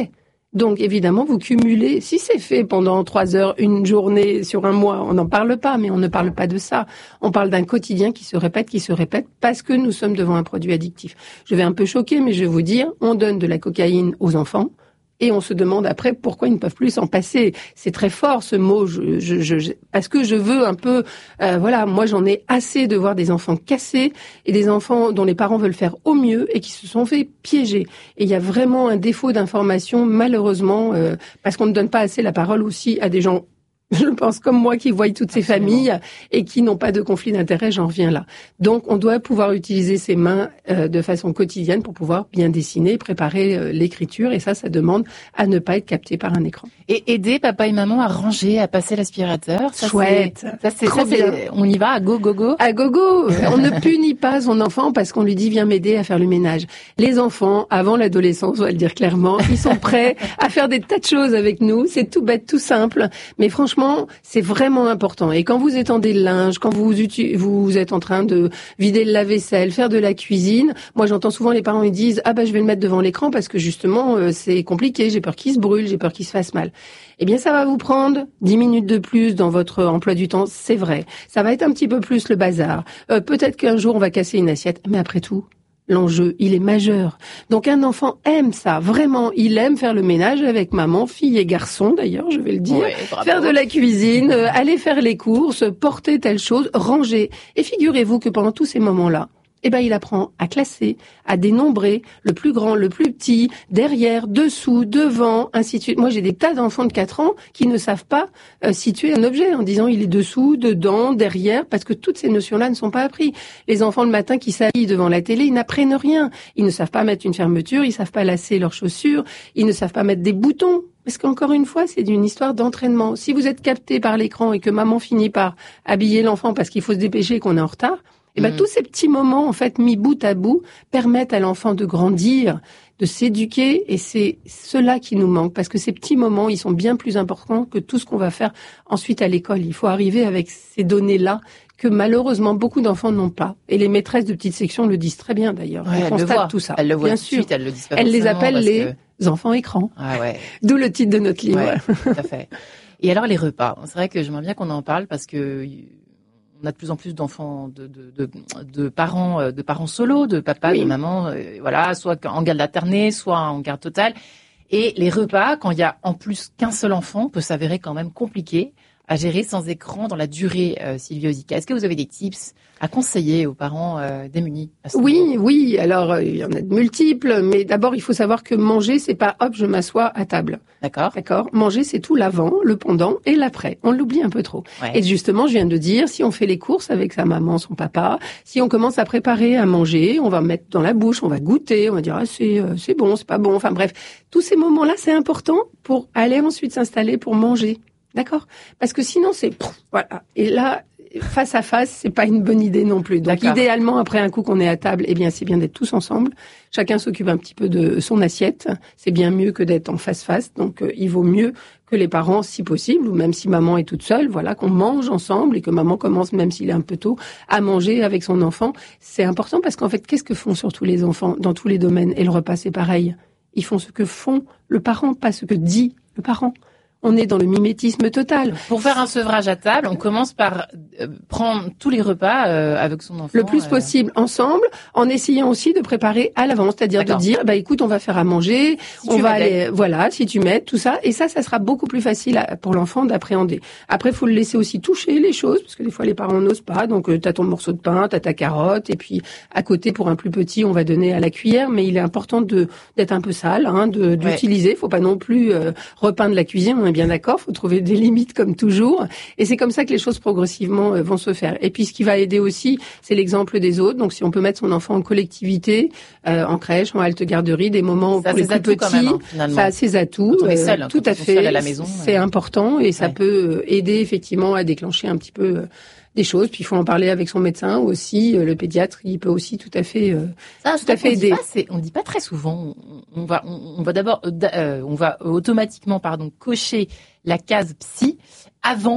Donc, évidemment, vous cumulez. Si c'est fait pendant 3 heures, une journée, sur un mois, on n'en parle pas, mais on ne parle pas de ça. On parle d'un quotidien qui se répète, parce que nous sommes devant un produit addictif. Je vais un peu choquer, mais je vais vous dire, on donne de la cocaïne aux enfants. Et on se demande après pourquoi ils ne peuvent plus s'en passer. C'est très fort ce mot, parce que je veux un peu, moi j'en ai assez de voir des enfants cassés et des enfants dont les parents veulent faire au mieux et qui se sont fait piéger. Et il y a vraiment un défaut d'information malheureusement, parce qu'on ne donne pas assez la parole aussi à des gens, je pense comme moi, qui voient toutes ces familles et qui n'ont pas de conflit d'intérêt, j'en reviens là. Donc, on doit pouvoir utiliser ses mains de façon quotidienne pour pouvoir bien dessiner, préparer l'écriture, et ça demande à ne pas être capté par un écran. Et aider papa et maman à ranger, à passer l'aspirateur. Ça, chouette. On y va, à go. À gogo. On ne punit pas son enfant parce qu'on lui dit viens m'aider à faire le ménage. Les enfants, avant l'adolescence, on va le dire clairement, ils sont prêts à faire des tas de choses avec nous. C'est tout bête, tout simple, mais franchement, c'est vraiment important. Et quand vous étendez le linge, quand vous êtes en train de vider le lave-vaisselle, faire de la cuisine, moi j'entends souvent les parents ils disent je vais le mettre devant l'écran parce que justement c'est compliqué, j'ai peur qu'il se brûle, j'ai peur qu'il se fasse mal. Eh bien ça va vous prendre 10 minutes de plus dans votre emploi du temps, c'est vrai. Ça va être un petit peu plus le bazar. Peut-être qu'un jour on va casser une assiette, mais après tout, l'enjeu, il est majeur. Donc un enfant aime ça, vraiment. Il aime faire le ménage avec maman, fille et garçon d'ailleurs, je vais le dire. Ouais, faire de la cuisine, aller faire les courses, porter telle chose, ranger. Et figurez-vous que pendant tous ces moments-là, il apprend à classer, à dénombrer le plus grand, le plus petit, derrière, dessous, devant, ainsi de suite. Moi, j'ai des tas d'enfants de 4 ans qui ne savent pas situer un objet en disant il est dessous, dedans, derrière, parce que toutes ces notions-là ne sont pas apprises. Les enfants le matin qui s'habillent devant la télé, ils n'apprennent rien. Ils ne savent pas mettre une fermeture, ils savent pas lasser leurs chaussures, ils ne savent pas mettre des boutons. Parce qu'encore une fois, c'est une histoire d'entraînement. Si vous êtes capté par l'écran et que maman finit par habiller l'enfant parce qu'il faut se dépêcher et qu'on est en retard, tous ces petits moments, en fait, mis bout à bout, permettent à l'enfant de grandir, de s'éduquer, et c'est cela qui nous manque, parce que ces petits moments, ils sont bien plus importants que tout ce qu'on va faire ensuite à l'école. Il faut arriver avec ces données-là que malheureusement beaucoup d'enfants n'ont pas. Et les maîtresses de petites sections le disent très bien d'ailleurs. Ouais, elles constatent tout ça. Elles le voient bien tout de sûr. suite, elles le disent pas Elles les appellent les enfants écrans. Ah ouais. D'où le titre de notre livre. Ouais, tout à fait. Et alors les repas, c'est vrai que j'aimerais bien qu'on en parle parce que on a de plus en plus d'enfants, de parents solos, de papa, de maman, soit en garde alternée, soit en garde totale. Et les repas, quand il y a en plus qu'un seul enfant, peut s'avérer quand même compliqué à gérer sans écran dans la durée, Sylvie Ozika. Est-ce que vous avez des tips à conseiller aux parents démunis? Oui. Alors, il y en a de multiples, mais d'abord, il faut savoir que manger, c'est pas hop, je m'assois à table. D'accord. Manger, c'est tout l'avant, le pendant et l'après. On l'oublie un peu trop. Ouais. Et justement, je viens de dire, si on fait les courses avec sa maman, son papa, si on commence à préparer à manger, on va mettre dans la bouche, on va goûter, on va dire c'est bon, c'est pas bon. Enfin bref, tous ces moments-là, c'est important pour aller ensuite s'installer pour manger. D'accord? Parce que sinon, voilà. Et là, face à face, c'est pas une bonne idée non plus. Donc, idéalement, après un coup qu'on est à table, c'est bien d'être tous ensemble. Chacun s'occupe un petit peu de son assiette. C'est bien mieux que d'être en face-face. Donc, il vaut mieux que les parents, si possible, ou même si maman est toute seule, qu'on mange ensemble et que maman commence, même s'il est un peu tôt, à manger avec son enfant. C'est important parce qu'en fait, qu'est-ce que font surtout les enfants dans tous les domaines? Et le repas, c'est pareil. Ils font ce que font le parent, pas ce que dit le parent. On est dans le mimétisme total. Pour faire un sevrage à table, on commence par prendre tous les repas avec son enfant. Le plus possible ensemble, en essayant aussi de préparer à l'avance, c'est-à-dire de dire, écoute, on va faire à manger, on va aller, si tu m'aides, tout ça, et ça sera beaucoup plus facile pour l'enfant d'appréhender. Après, faut le laisser aussi toucher les choses, parce que des fois les parents n'osent pas, donc t'as ton morceau de pain, t'as ta carotte, et puis à côté, pour un plus petit, on va donner à la cuillère, mais il est important d'être un peu sale, d'utiliser, faut pas non plus repeindre la cuisine, on est bien d'accord, faut trouver des limites comme toujours, et c'est comme ça que les choses progressivement vont se faire. Et puis ce qui va aider aussi, c'est l'exemple des autres. Donc si on peut mettre son enfant en collectivité, en crèche, en halte garderie, des moments pour les plus petits, ça a ses atouts. Seul, tout à fait, à la maison, c'est important et ça peut aider effectivement à déclencher un petit peu des choses. Puis il faut en parler avec son médecin aussi, le pédiatre, il peut aussi tout à fait aider. On dit pas très souvent. On va automatiquement cocher la case psy avant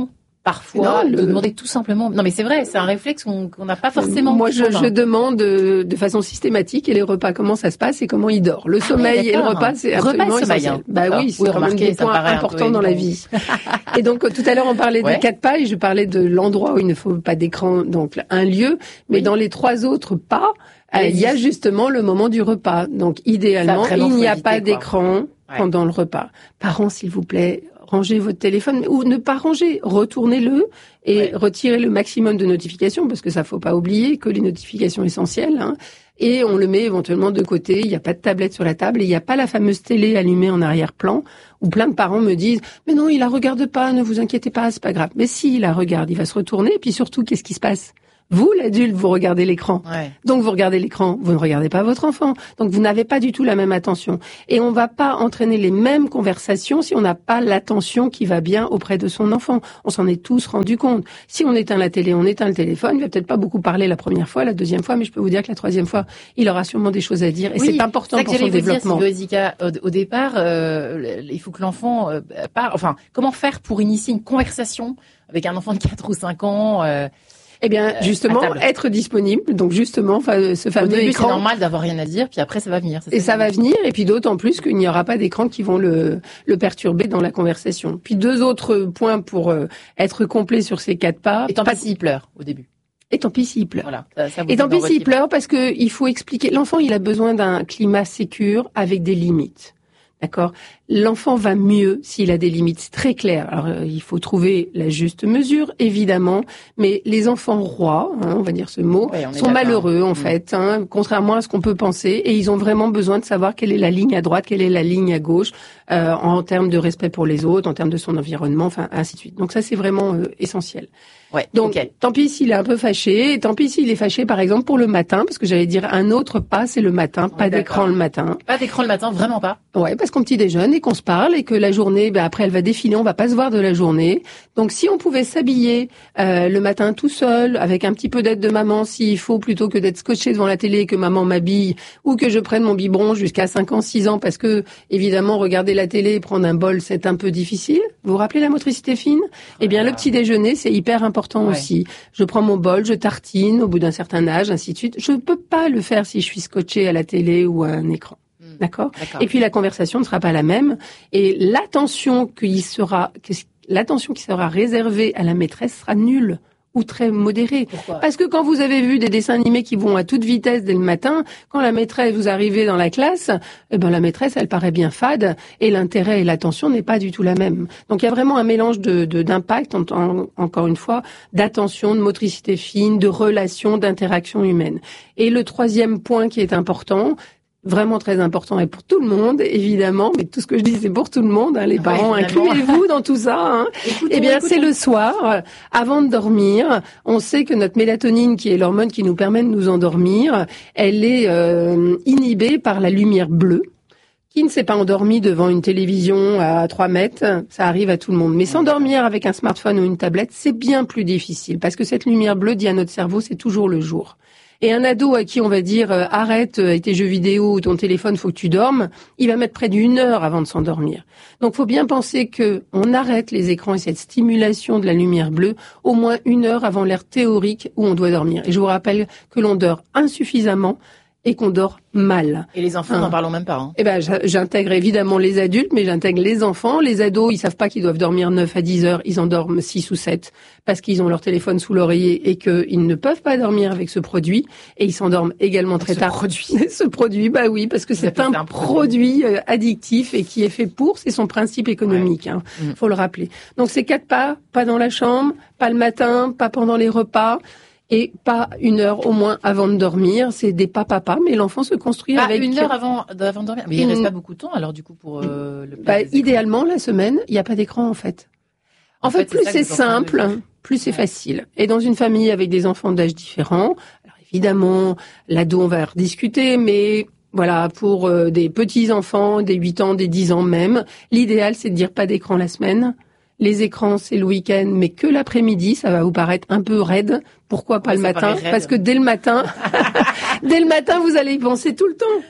parfois de demander tout simplement. Non, mais c'est vrai, c'est un réflexe qu'on n'a pas forcément. Moi, je demande de façon systématique, et les repas, comment ça se passe et comment il dort. Le sommeil et le repas, c'est absolument essentiel. Bah oui, c'est quand même des points importants dans la vie. Et donc, tout à l'heure, on parlait des 4 pas et je parlais de l'endroit où il ne faut pas d'écran, donc un lieu, mais dans les 3 autres pas, il y a justement le moment du repas. Donc, idéalement, il n'y a pas d'écran pendant le repas. Parents, s'il vous plaît, rangez votre téléphone, ou ne pas ranger, retournez-le et retirez le maximum de notifications, parce que ça, faut pas oublier que les notifications essentielles, et on le met éventuellement de côté. Il n'y a pas de tablette sur la table et il n'y a pas la fameuse télé allumée en arrière-plan où plein de parents me disent « Mais non, il la regarde pas, ne vous inquiétez pas, c'est pas grave. » Mais si, il la regarde, il va se retourner, et puis surtout, qu'est-ce qui se passe ? Vous, l'adulte, vous regardez l'écran. Donc, vous regardez l'écran, vous ne regardez pas votre enfant. Donc, vous n'avez pas du tout la même attention. Et on va pas entraîner les mêmes conversations si on n'a pas l'attention qui va bien auprès de son enfant. On s'en est tous rendu compte. Si on éteint la télé, on éteint le téléphone, il va peut-être pas beaucoup parler la première fois, la deuxième fois, mais je peux vous dire que la troisième fois, il aura sûrement des choses à dire. Et c'est important pour son développement. Au départ, il faut que l'enfant parle. Enfin, comment faire pour initier une conversation avec un enfant de 4 ou 5 ans Eh bien, justement, être disponible. Donc, justement, ce fameux écran. Au début, écran. C'est normal d'avoir rien à dire, puis après, ça va venir. Ça va venir, et puis d'autant plus qu'il n'y aura pas d'écran qui vont le perturber dans la conversation. Puis 2 autres points pour être complet sur ces 4 pas. Et tant pis s'il pleure au début. Et tant pis s'il pleure. Voilà, et tant pis s'il pleure, parce que il faut expliquer. L'enfant, il a besoin d'un climat sécure avec des limites. D'accord. L'enfant va mieux s'il a des limites, c'est très clair. Alors, il faut trouver la juste mesure, évidemment, mais les enfants rois, on va dire ce mot, sont malheureux, en fait, contrairement à ce qu'on peut penser, et ils ont vraiment besoin de savoir quelle est la ligne à droite, quelle est la ligne à gauche, en termes de respect pour les autres, en termes de son environnement, enfin, ainsi de suite. Donc ça, c'est vraiment essentiel. Donc, tant pis s'il est un peu fâché, et tant pis s'il est fâché, par exemple, pour le matin, parce que j'allais dire un autre pas, c'est le matin, pas d'écran le matin. Pas d'écran le matin, vraiment pas. Ouais, parce qu'on petit déjeune et qu'on se parle et que la journée, après elle va défiler, on va pas se voir de la journée. Donc si on pouvait s'habiller le matin tout seul, avec un petit peu d'aide de maman s'il faut, plutôt que d'être scotché devant la télé et que maman m'habille, ou que je prenne mon biberon jusqu'à 5 ans, 6 ans, parce que évidemment regarder la télé et prendre un bol, c'est un peu difficile. Vous vous rappelez la motricité fine ? Eh bien le petit déjeuner, c'est hyper important aussi. Je prends mon bol, je tartine au bout d'un certain âge, ainsi de suite. Je ne peux pas le faire si je suis scotché à la télé ou à un écran. D'accord. Et puis la conversation ne sera pas la même, et l'attention qui sera réservée à la maîtresse sera nulle ou très modérée. Pourquoi ? Parce que quand vous avez vu des dessins animés qui vont à toute vitesse dès le matin, quand la maîtresse, vous arrivez dans la classe, la maîtresse, elle paraît bien fade, et l'intérêt et l'attention n'est pas du tout la même. Donc il y a vraiment un mélange d'impact, encore une fois, d'attention, de motricité fine, de relations, d'interaction humaine. Et le troisième point qui est important, vraiment très important, et pour tout le monde, évidemment, mais tout ce que je dis, c'est pour tout le monde, les parents, incluez-vous dans tout ça. C'est le soir, avant de dormir. On sait que notre mélatonine, qui est l'hormone qui nous permet de nous endormir, elle est inhibée par la lumière bleue. Qui ne s'est pas endormi devant une télévision à 3 mètres, ça arrive à tout le monde. Mais s'endormir avec un smartphone ou une tablette, c'est bien plus difficile, parce que cette lumière bleue dit à notre cerveau, c'est toujours le jour. Et un ado à qui on va dire arrête avec tes jeux vidéo ou ton téléphone, faut que tu dormes, il va mettre près d'1 heure avant de s'endormir. Donc faut bien penser que on arrête les écrans et cette stimulation de la lumière bleue au moins 1 heure avant l'heure théorique où on doit dormir. Et je vous rappelle que l'on dort insuffisamment et qu'on dort mal. Et les enfants, n'en parlons même pas. J'intègre évidemment les adultes, mais j'intègre les enfants. Les ados, ils savent pas qu'ils doivent dormir 9 à 10 heures, ils en dorment 6 ou 7 parce qu'ils ont leur téléphone sous l'oreiller et qu'ils ne peuvent pas dormir avec ce produit, et ils s'endorment également très tard. Ce produit, oui, parce que c'est un produit addictif et qui est fait pour, c'est son principe économique, faut le rappeler. Donc c'est 4 pas dans la chambre, pas le matin, pas pendant les repas. Et pas 1 heure au moins avant de dormir. C'est des pas, mais l'enfant se construit avec... 1 heure avant de dormir. Mais il reste pas beaucoup de temps, alors, du coup, pour le idéalement, la semaine, il n'y a pas d'écran, en fait. En fait, plus c'est simple, plus c'est facile. Et dans une famille avec des enfants d'âge différents, alors évidemment, l'ado, on va rediscuter, mais... Voilà, pour des petits enfants, des 8 ans, des 10 ans même, l'idéal, c'est de dire pas d'écran la semaine. Les écrans, c'est le week-end, mais que l'après-midi, ça va vous paraître un peu raide. Pourquoi pas le matin ? Parce que dès le matin, vous allez y penser tout le temps.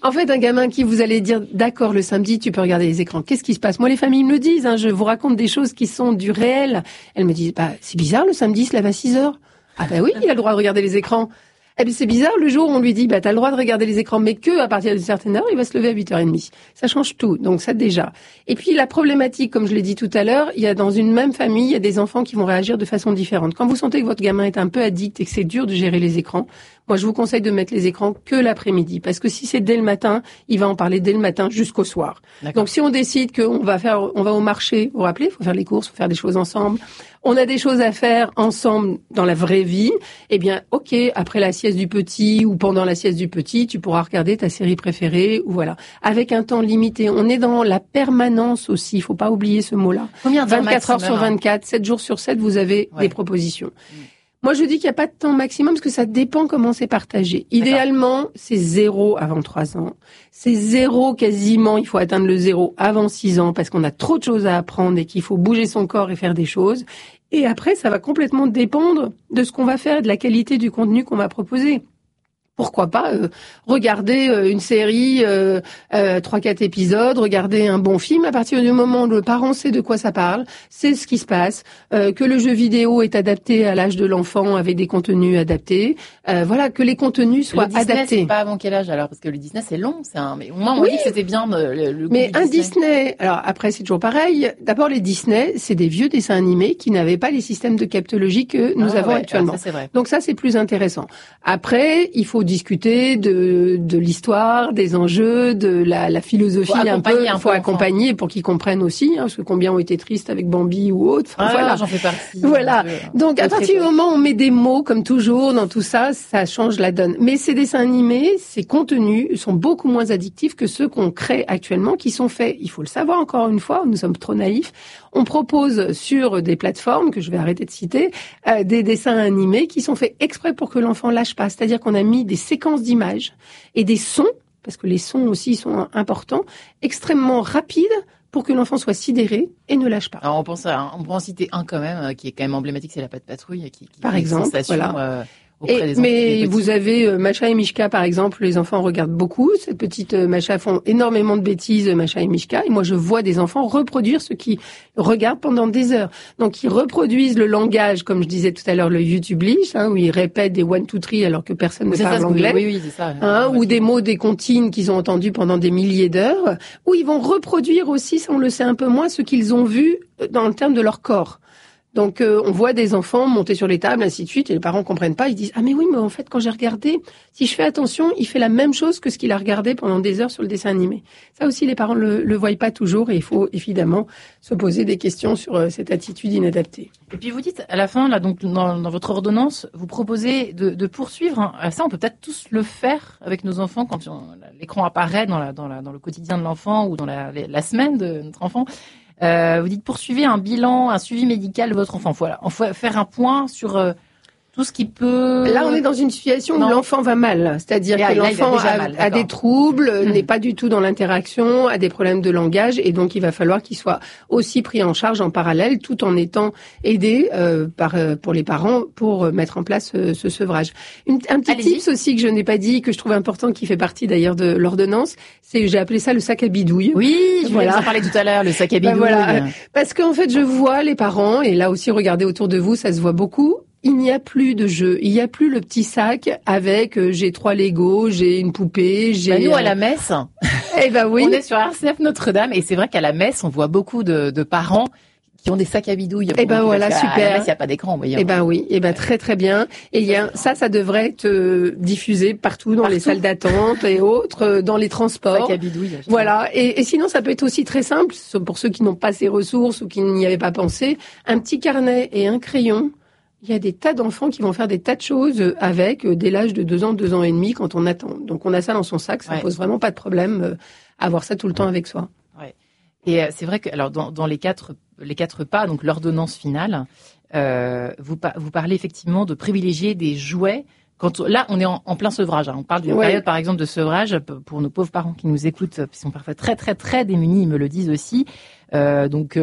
En fait, un gamin qui vous allez dire, d'accord, le samedi, tu peux regarder les écrans. Qu'est-ce qui se passe? Moi, les familles me le disent, je vous raconte des choses qui sont du réel. Elles me disent, c'est bizarre, le samedi, il se lève à 6h. Ah oui, il a le droit de regarder les écrans. Eh bien, c'est bizarre, le jour où on lui dit, t'as le droit de regarder les écrans, mais que à partir d'une certaine heure, il va se lever à 8h30. Ça change tout. Donc, ça, déjà. Et puis, la problématique, comme je l'ai dit tout à l'heure, il y a dans une même famille, il y a des enfants qui vont réagir de façon différente. Quand vous sentez que votre gamin est un peu addict et que c'est dur de gérer les écrans, moi, je vous conseille de mettre les écrans que l'après-midi. Parce que si c'est dès le matin, il va en parler dès le matin jusqu'au soir. D'accord. Donc, si on décide qu'on va au marché, vous vous rappelez, il faut faire les courses, il faut faire des choses ensemble. On a des choses à faire ensemble dans la vraie vie. Eh bien, ok, après la sieste du petit ou pendant la sieste du petit, tu pourras regarder ta série préférée ou voilà. Avec un temps limité. On est dans la permanence aussi. Il faut pas oublier ce mot-là. Combien d'heures 24 heures sur 24, 7 jours sur 7, vous avez des propositions. Moi, je dis qu'il n'y a pas de temps maximum parce que ça dépend comment c'est partagé. Idéalement, c'est 0 avant 3 ans. C'est 0 quasiment, il faut atteindre le 0 avant 6 ans parce qu'on a trop de choses à apprendre et qu'il faut bouger son corps et faire des choses. Et après, ça va complètement dépendre de ce qu'on va faire et de la qualité du contenu qu'on va proposer. Pourquoi pas regarder une série, 3-4 épisodes, regarder un bon film à partir du moment où le parent sait de quoi ça parle, sait ce qui se passe, que le jeu vidéo est adapté à l'âge de l'enfant avec des contenus adaptés, voilà, que les contenus soient adaptés. Le Disney, c'est pas avant quel âge alors? Parce que le Disney c'est long, mais au moins on dit que c'était bien le mais un Disney, alors après c'est toujours pareil. D'abord les Disney, c'est des vieux dessins animés qui n'avaient pas les systèmes de captologie que nous avons actuellement. Ça, c'est vrai. Donc ça c'est plus intéressant. Après, il faut discuter de l'histoire, des enjeux, de la philosophie il faut accompagner pour qu'ils comprennent aussi, parce que combien ont été tristes avec Bambi ou autre. Voilà, j'en fais partie. Voilà. Donc à partir du moment où on met des mots comme toujours dans tout ça, ça change la donne. Mais ces dessins animés, ces contenus sont beaucoup moins addictifs que ceux qu'on crée actuellement, qui sont faits. Il faut le savoir encore une fois, nous sommes trop naïfs. On propose sur des plateformes que je vais arrêter de citer, des dessins animés qui sont faits exprès pour que l'enfant lâche pas. C'est-à-dire qu'on a mis des séquences d'images et des sons, parce que les sons aussi sont importants, extrêmement rapides pour que l'enfant soit sidéré et ne lâche pas. Alors on peut en citer un quand même, qui est quand même emblématique, c'est la Patte Patrouille, qui par exemple, voilà. Mais vous avez Macha et Mishka, par exemple, les enfants regardent beaucoup. Cette petite Macha font énormément de bêtises, Macha et Mishka. Et moi, je vois des enfants reproduire ce qu'ils regardent pendant des heures. Donc, ils reproduisent le langage, comme je disais tout à l'heure, le YouTublish, où ils répètent des 1, 2, 3 alors que personne ne parle anglais. Oui, c'est ça. Ou des mots, des comptines qu'ils ont entendus pendant des milliers d'heures. Ou ils vont reproduire aussi, ça on le sait un peu moins, ce qu'ils ont vu dans le terme de leur corps. Donc, on voit des enfants monter sur les tables, ainsi de suite, et les parents comprennent pas. Ils disent, mais oui, mais en fait, quand j'ai regardé, si je fais attention, il fait la même chose que ce qu'il a regardé pendant des heures sur le dessin animé. Ça aussi, les parents le voient pas toujours, et il faut évidemment se poser des questions sur cette attitude inadaptée. Et puis vous dites, à la fin, là, donc, dans votre ordonnance, vous proposez de poursuivre. Ça, on peut peut-être tous le faire avec nos enfants quand l'écran apparaît dans le quotidien de l'enfant ou dans la semaine de notre enfant. Vous dites poursuivez un bilan, un suivi médical de votre enfant. Voilà, on faut faire un point sur tout ce qui peut... Là, on est dans une situation où l'enfant va mal. C'est-à-dire que l'enfant a des troubles, n'est pas du tout dans l'interaction, a des problèmes de langage, et donc il va falloir qu'il soit aussi pris en charge en parallèle, tout en étant aidé pour les parents pour mettre en place ce sevrage. Un petit tips aussi que je n'ai pas dit, que je trouve important, qui fait partie d'ailleurs de l'ordonnance, j'ai appelé ça le sac à bidouille. Oui, je voulais vous en parler tout à l'heure, le sac à bidouille. Parce qu'en fait, je vois les parents, et là aussi, regardez autour de vous, ça se voit beaucoup. Il n'y a plus de jeu. Il n'y a plus le petit sac avec j'ai 3 Legos, j'ai une poupée, j'ai... nous, à la messe, oui. On est sur RCF Notre-Dame, et c'est vrai qu'à la messe, on voit beaucoup de parents qui ont des sacs à bidouille. Voilà, super. À la messe, il n'y a pas d'écran, vous voyez. Oui, très très bien. Et ça devrait être diffusé partout dans les salles d'attente et autres, dans les transports. Sac à bidouille. Voilà. Et sinon, ça peut être aussi très simple, pour ceux qui n'ont pas ces ressources ou qui n'y avaient pas pensé, un petit carnet et un crayon. Il y a des tas d'enfants qui vont faire des tas de choses avec dès l'âge de 2 ans, 2 ans et demi quand on attend. Donc on a ça dans son sac, ça pose vraiment pas de problème avoir ça tout le temps avec soi. Ouais. Et c'est vrai que alors dans les quatre pas, donc l'ordonnance finale, vous parlez effectivement de privilégier des jouets. Là, on est en plein sevrage. On parle d'une période, par exemple, de sevrage pour nos pauvres parents qui nous écoutent, qui sont parfois très, très, très démunis. Ils me le disent aussi. Donc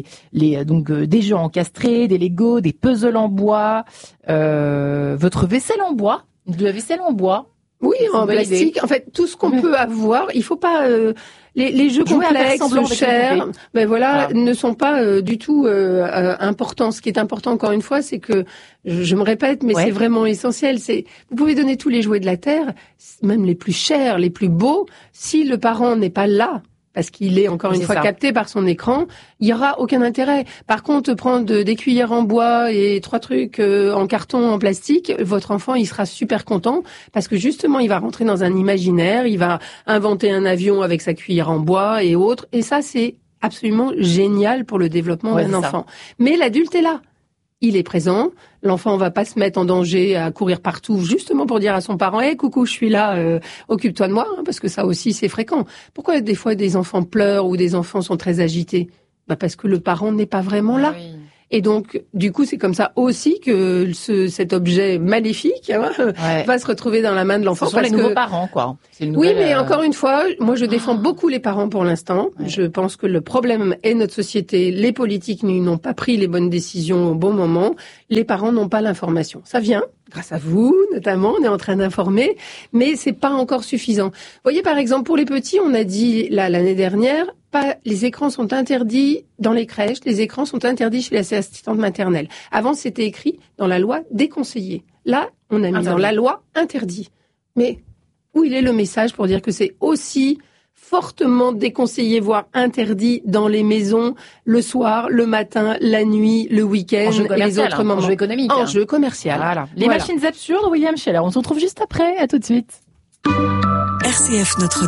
des jeux encastrés, des Legos, des puzzles en bois, votre vaisselle en bois, de la vaisselle en bois. Oui, en plastique. En fait, tout ce qu'on peut avoir, il faut pas les jeux complexes, chers, ne sont pas du tout importants. Ce qui est important, encore une fois, c'est que je me répète, mais c'est vraiment essentiel. Vous pouvez donner tous les jouets de la terre, même les plus chers, les plus beaux, si le parent n'est pas là, parce qu'il est encore une fois capté par son écran, il y aura aucun intérêt. Par contre, prendre des cuillères en bois et 3 trucs en carton, en plastique, votre enfant, il sera super content parce que justement, il va rentrer dans un imaginaire, il va inventer un avion avec sa cuillère en bois et autres. Et ça, c'est absolument génial pour le développement d'un enfant. Mais l'adulte est là. Il est présent. L'enfant va pas se mettre en danger à courir partout justement pour dire à son parent « coucou, je suis là, occupe-toi de moi », parce que ça aussi, c'est fréquent. Pourquoi des fois des enfants pleurent ou des enfants sont très agités ? Parce que le parent n'est pas vraiment là. Oui. Et donc, du coup, c'est comme ça aussi que cet objet maléfique va se retrouver dans la main de l'enfant. Ce sont les nouveaux parents, quoi. Oui, mais encore une fois, moi, je défends beaucoup les parents pour l'instant. Ouais. Je pense que le problème est notre société. Les politiques n'ont pas pris les bonnes décisions au bon moment. Les parents n'ont pas l'information. Ça vient, grâce à vous, notamment. On est en train d'informer, mais c'est pas encore suffisant. Vous voyez, par exemple, pour les petits, on a dit l'année dernière, les écrans sont interdits dans les crèches, les écrans sont interdits chez les assistantes maternelles. Avant, c'était écrit dans la loi déconseillé. Là, on a mis dans la loi interdit. Mais où il est le message pour dire que c'est aussi fortement déconseillé, voire interdit dans les maisons, le soir, le matin, la nuit, le week-end et les autres moments. Enjeu économique. Enjeu commercial. Voilà. Les machines absurdes, William Scheller. On se retrouve juste après. À tout de suite. RCF, notre